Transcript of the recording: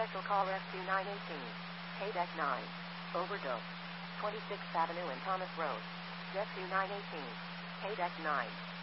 Special call Rescue 918. Haydeck 9. Overdose. 26th Avenue and Thomas Road. Rescue 918. Haydeck 9.